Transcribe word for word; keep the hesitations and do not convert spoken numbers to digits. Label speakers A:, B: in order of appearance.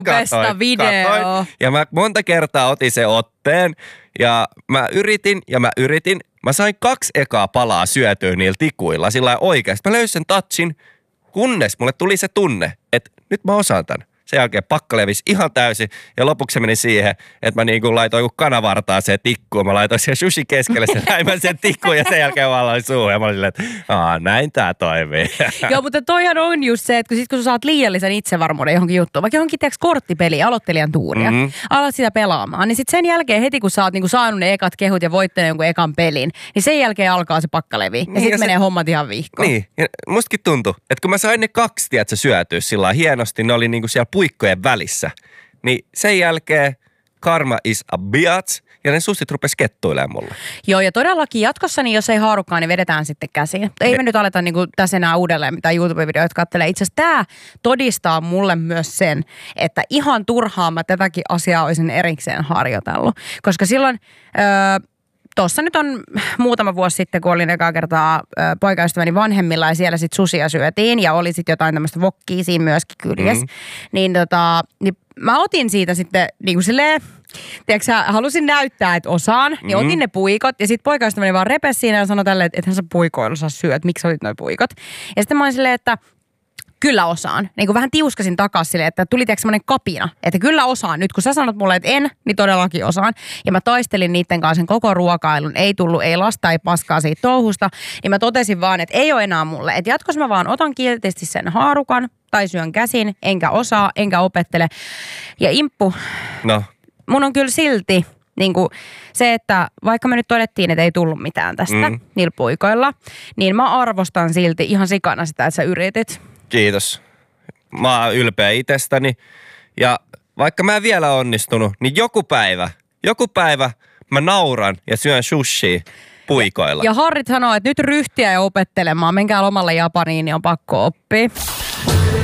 A: Katoin,
B: video.
A: katoin. Ja mä monta kertaa otin sen otteen ja mä yritin ja mä yritin. Mä sain kaksi ekaa palaa syötyä niillä tikuilla sillä oikeasti. Mä löysin sen touchin, kunnes mulle tuli se tunne, että nyt mä osaan tän. Sen jälkeen pakka levisi ihan täysin ja lopuksi se meni siihen, että mä niinku laitoin kun kanavartaa se tikkuun. Mä laitoin sen sushi keskelle sen näimän sen tikkuun ja sen jälkeen vaan aloin suuhun. Ja mä olin silleen, että Aa, näin tää toimii.
B: Joo, mutta toihan on just se, että kun, sit, kun sä saat liiallisen itsevarmuuden johonkin juttuun, vaikka johonkin teeksi korttipeliä, aloittelijan tuuria, mm-hmm. alat sitä pelaamaan, niin sit sen jälkeen heti kun sä oot niinku saanut ne ekat kehut ja voittanut jonkun ekan pelin, niin sen jälkeen alkaa se pakkalevi. Ja niin sit ja menee se... hommat ihan vihkoon.
A: Niin, ja mustakin tuntui, että kun mä sain ne kaksi, tiedätkö, syötyä sillä hienosti, ne oli niinku siellä puikkojen välissä. Niin sen jälkeen karma is a bitch ja ne sussit rupes kettuilemaan mulle.
B: Joo, ja todellakin jatkossa, niin jos ei haarukaan, niin vedetään sitten käsiin. Ei me nyt aleta niin kuin tässä enää uudelleen mitään YouTube-videoita kattelee. Itse asiassa tämä todistaa mulle myös sen, että ihan turhaan mä tätäkin asiaa olisin erikseen harjoitellut. Koska silloin... Öö, Tuossa nyt on muutama vuosi sitten, kun olin ekaa kertaa ö, poikaystäväni vanhemmilla ja siellä sitten susia syötiin ja oli sitten jotain tämmöistä vokkia siinä myöskin kyljessä. Mm-hmm. Niin, tota, niin mä otin siitä sitten niin kuin silleen, tiedätkö sä, halusin näyttää, että osaan, niin mm-hmm. otin ne puikot ja sitten poikaystäväni vaan repesi siinä ja sanoi tälleen, että ethän sä puikoilla saa syöt, miksi otit noi puikot. Ja sitten mä olin silleen, että kyllä osaan. Niin kuin vähän tiuskasin takas silleen, että tuli tiedätkö semmoinen kapina, että kyllä osaan. Nyt kun sä sanot mulle, että en, niin todellakin osaan. Ja mä taistelin niiden kanssa sen koko ruokailun. Ei tullut, ei lasta, ei paskaa siitä touhusta. Niin mä totesin vaan, että ei ole enää mulle. Että jatkossa mä vaan otan kiltisti sen haarukan tai syön käsin, enkä osaa, enkä opettele. Ja Imppu,
A: no.
B: mun on kyllä silti niin kuin se, että vaikka me nyt todettiin, että ei tullut mitään tästä mm. niillä puikoilla, niin mä arvostan silti ihan sikana sitä, että sä yritit.
A: Kiitos. Mä oon ylpeä itsestäni ja vaikka mä en vielä onnistunut, niin joku päivä, joku päivä mä nauran ja syön sushia puikoilla.
B: Ja Harrit sanoo, että nyt ryhtiä ja opettelemaan, menkää lomalle Japaniin, niin on pakko oppia.